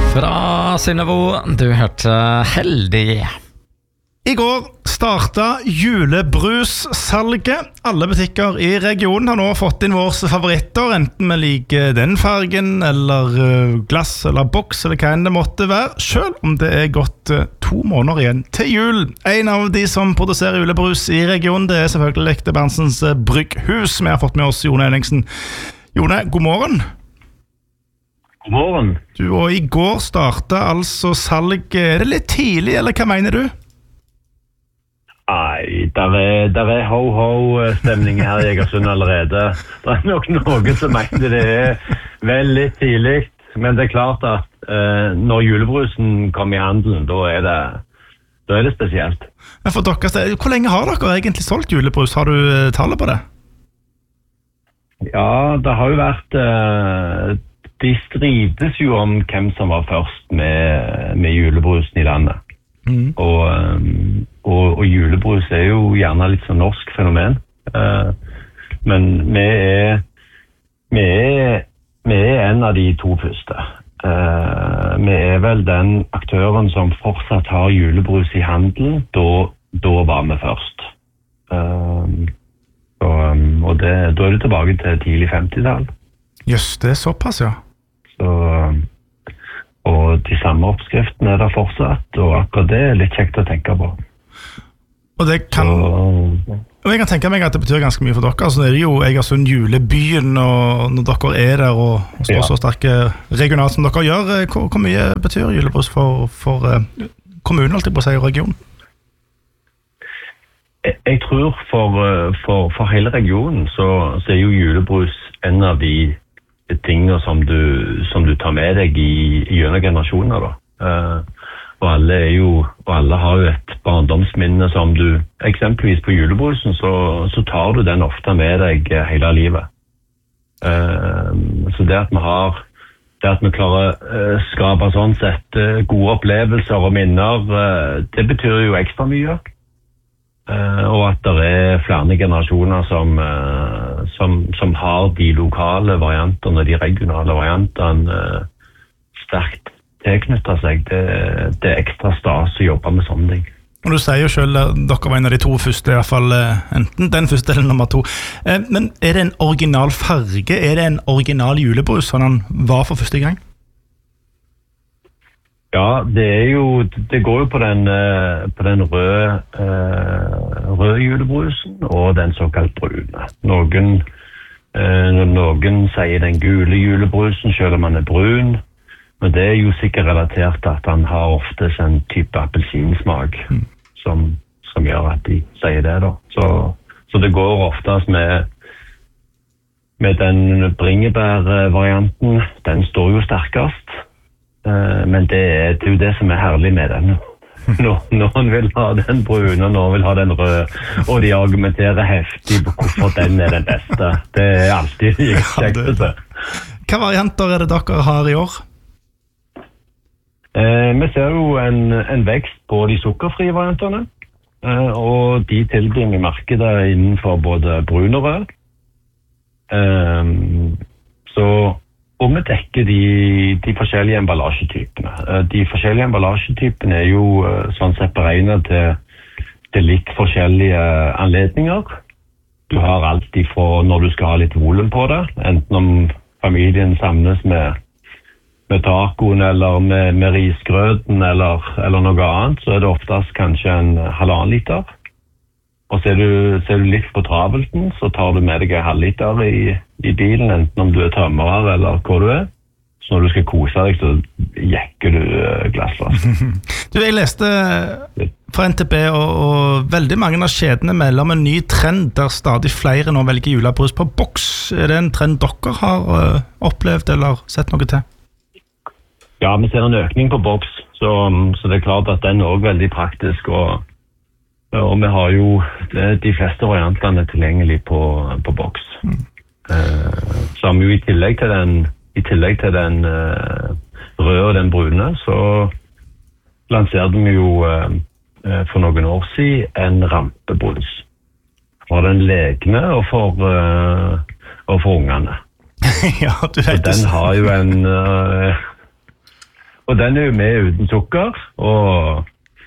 Fra Synnøvo, du hørte Heldig. I går startet julebrussalget. Alle butikker i regionen har nå fått inn våre favoritter, enten vi liker den fargen, eller glass, eller boks, eller hva enn det måtte være, selv om det er gått 2 måneder igjen til jul. En av de som produserer julebrus i regionen, det er selvfølgelig Lekte Berntsens Brygghus. Vi har fått med oss Jone Ellingsen. Jone, god morgen. God morgen. Du, og i går startet altså salg. Er det litt tidlig, eller hva mener du? Nei, der er ho-ho-stemning her i Egersund allerede. Det er nok noen som mener det er veldig tidlig, men det er klart at når julebrusen kommer i handelen, da er det spesielt. Men for dere, hvor lenge har dere egentlig solgt julebrus? Har du tallet på det? Ja, det har jo vært... De strides jo om hvem som var først med julebrusen i landet. Og julebrus er jo gjerne litt sånn norsk fenomen. Men vi er en av de 2 første. Vi er vel den aktøren som fortsatt har julebrus i handelen. Da var vi først. Og da er det tilbake til tidlig 50-tall. Jøss, det er såpass, ja. Og de samme oppskriftene er der fortsatt, og akkurat det er litt kjekt å tenke på. Og jeg kan tenke meg at det betyr ganske mye for dere. Så er det jo Egersund julebyen, og når dere er der og står så sterke regionalt som dere gjør, hvor mye betyr julebrus for kommunen, alltid på å si, og regionen? Jeg tror for hele regionen så er jo julebrus en av de tingene som du tar med deg gjennom generasjoner da. Og alle har jo et barndomsminne som du, eksempelvis på julebrusen, så tar du den ofte med deg hele livet. Så det at vi klarer å skape sånn sett gode opplevelser og minner, det betyr jo ekstra mye. Og at det er flere generasjoner som har de lokale variantene og de regionale variantene sterkt tilknyttet seg. Det er ekstra stas å jobbe med sånne ting. Og du sier jo selv at dere var en av de 2 første, i hvert fall enten den første eller nummer 2. Men er det en original farge? Er det en original julebrus som han var for første gang? Ja, det går jo på den røde julebrusen og den såkalt brune. Noen sier den gule julebrusen selv om han er brun, men det er jo sikkert relatert til at han har ofte en type appelsinsmak som gjør at de sier det da. Så det går oftest med den bringebærvarianten, den står jo sterkest. Men det er jo det som er herlig med den. Noen vil ha den brune, og noen vil ha den røde, og de argumenterer heftig på hvorfor den er den beste. Det er alltid kjekt å se. Hva varianter er det dere har i år? Vi ser jo en vekst på de sukkerfrie variantene, og de tilbringer markedet innenfor både brun og rød. Og vi dekker de forskjellige emballasjetypene. De forskjellige emballasjetypene er jo sånn sett beregnet til litt forskjellige anledninger. Du har alltid fra når du skal ha litt volum på det, enten om familien samles med tacoen eller med risgrøten eller noe annet, så er det oftest kanskje en 1,5 liter. Og så er du litt på travelten, så tar du med deg 1,5 liter i bilen, enten om du er tømrer eller hva du er. Så når du skal kose deg, så jekker du glassvask. Du, jeg leste fra NTB, og veldig mange av kjedene melder om en ny trend der stadig flere nå velger julebrus på boks. Er det en trend dere har opplevd eller sett noe til? Ja, vi ser en økning på boks, så det er klart at den er også veldig praktisk, og vi har jo de fleste variantene tilgjengelig på boks. Så har vi jo i tillegg til den røde og den brune, så lanserte vi jo for noen år siden en rampebrus. For den lekne og for ungene. Ja, du vet det. Den har jo den jo med uten sukker, og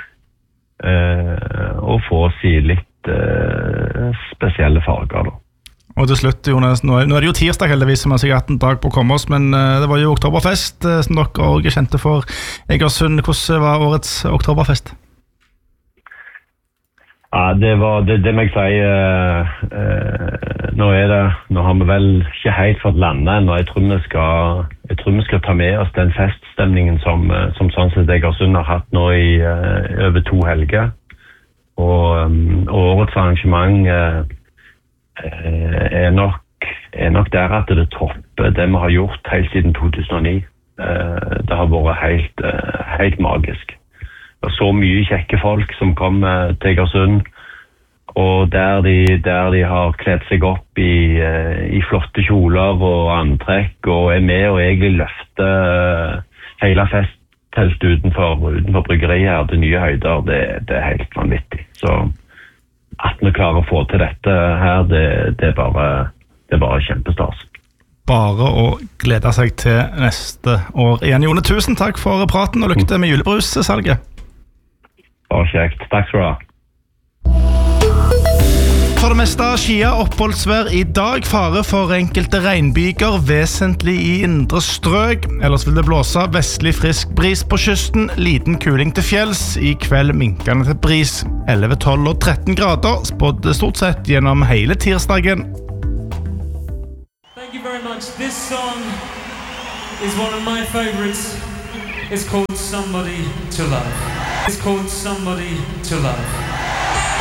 får si litt spesielle farger da. Og til slutt, Jonas, nå er det jo tirsdag heldigvis, som har sikkert en dag på å komme oss, men det var jo Oktoberfest, som dere også kjente for Egersund. Hvordan var årets Oktoberfest? Ja, det må jeg si, nå har vi vel ikke helt fått landet ennå. Jeg tror vi skal ta med oss den feststemningen som sånn sett Egersund har hatt nå i over 2 helger. Og årets arrangement er nok der at det topper det vi har gjort helt siden 2009. Det har vært helt magisk. Det var så mye kjekke folk som kom til Egersund, og der de har kledd seg opp i flotte kjoler og antrekk, og er med og egentlig løfter hele festteltet utenfor bryggeriet her til nye høyder. Det er helt vanvittig. Så at vi klarer å få til dette her, det er bare kjempestas. Bare å glede seg til neste år igjen. Jone, tusen takk for praten, og lykke til med julebrussalget. Bare kjekt. Takk skal du ha. For det meste skia oppholdsvær i dag, fare for enkelte regnbyger, vesentlig i indre strøk. Ellers vil det blåse vestlig frisk bris på kysten, liten kuling til fjells, i kveld minkende til bris. 11, 12 og 13 grader, spådd stort sett gjennom hele tirsdagen. Thank you very much. This song is one of my favorites. It's called Somebody to Love. It's called Somebody to Love.